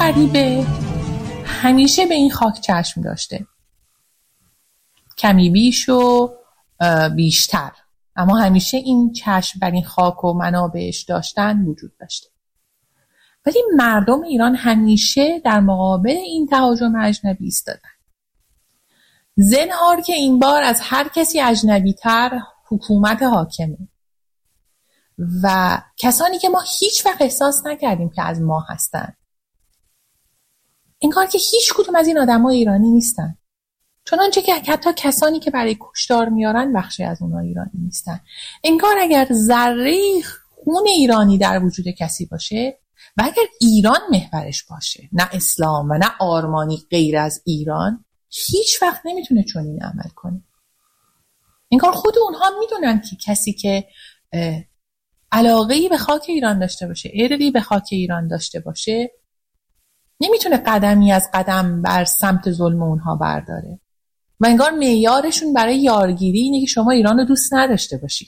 غریبه همیشه به این خاک چشم داشته، کمی بیش و بیشتر، اما همیشه این چشم بر این خاک و منابعش داشتن وجود داشته. ولی مردم ایران همیشه در مقابل این تهاجم اجنبی ایستادن. زنهار که این بار از هر کسی اجنبی تر حکومت حاکمه و کسانی که ما هیچ وقت احساس نکردیم که از ما هستن، انگار که هیچ کدوم از این آدم‌های ایرانی نیستن، چنانچه که حتی کسانی که برای کشتار میارن بخشی از اونها ایرانی نیستن. انگار اگر ذره خون ایرانی در وجود کسی باشه و اگر ایران محورش باشه، نه اسلام و نه آرمانی غیر از ایران، هیچ وقت نمیتونه چنین عمل کنه. انگار خود اونها میدونن که کسی که علاقه‌ای به خاک ایران داشته باشه، ارقی به خاک ایران داشته باشه، نمیتونه قدمی از قدم بر سمت ظلم اونها برداره و انگار معیارشون برای یارگیری اینه که شما ایران رو دوست نداشته باشید.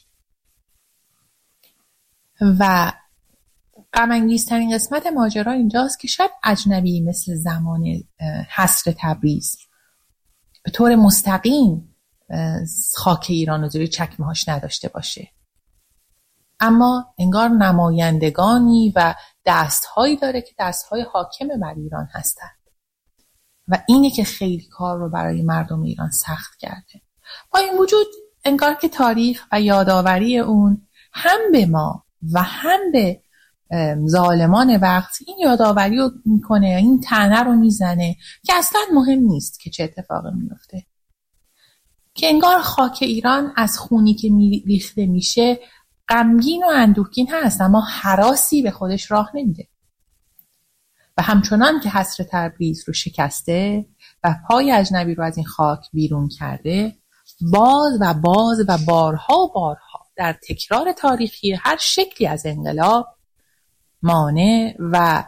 و غم انگیزترین قسمت ماجرا اینجاست که شاید اجنبی مثل زمان حصر تبریز به طور مستقیم خاک ایران رو زیر چکمه‌هاش نداشته باشه، اما انگار نمایندگانی و دستهایی داره که دستهای حاکم بر ایران هستند و اینه که خیلی کار رو برای مردم ایران سخت کرده. با این وجود انگار که تاریخ و یادآوری اون هم به ما و هم به ظالمان وقت این یادآوری رو میکنه، این طعنه رو میزنه که اصلا مهم نیست که چه اتفاقی میفته، که انگار خاک ایران از خونی که ریخته میشه غمگین و اندوهگین هست اما هراسی به خودش راه نمیده و همچنان که حصر تبریز رو شکسته و پای اجنبی رو از این خاک بیرون کرده، باز و باز و بارها و بارها در تکرار تاریخی هر شکلی از انقلاب مانع و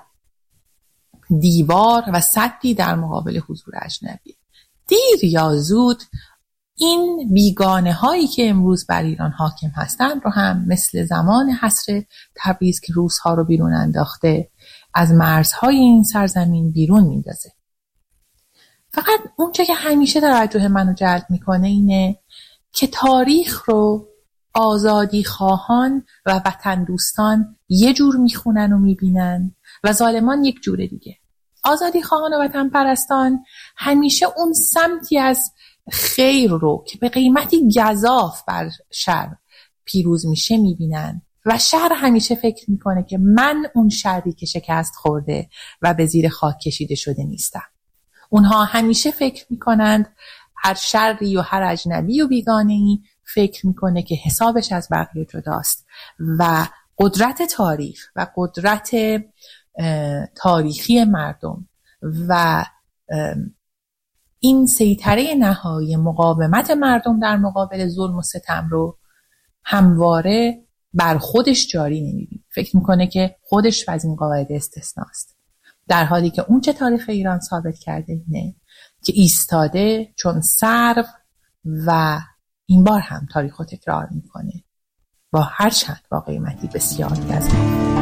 دیوار و سدی در مقابل حضور اجنبی. دیر یا زود این بیگانه هایی که امروز بر ایران حاکم هستند رو هم مثل زمان حصر تبریز که روس ها رو بیرون انداخته از مرزهای این سرزمین بیرون میندازه. فقط اون چه که همیشه توجه منو جلب میکنه اینه که تاریخ رو آزادی خواهان و وطن دوستان یه جور میخونن و میبینن و ظالمان یک جور دیگه. آزادی خواهان و وطن پرستان همیشه اون سمتی از خیر رو که به قیمتی گزاف بر شر پیروز میشه میبینن و شر همیشه فکر میکنه که من اون شری که شکست خورده و به زیر خاک کشیده شده نیستم. اونها همیشه فکر میکنند هر شری و هر اجنبی و بیگانه‌ای فکر میکنه که حسابش از بقیه جداست و قدرت تاریخ و قدرت تاریخی مردم و این سیطره نهایی مقاومت مردم در مقابل ظلم و ستم رو همواره بر خودش جاری نمی‌بینه. فکر میکنه که خودش از این قاعده استثناست، در حالی که اون چه تاریخ ایران ثابت کرده اینه که ایستاده چون سرو و این بار هم تاریخ رو تکرار میکنه با هر چند با قیمتی بسیار گزنده.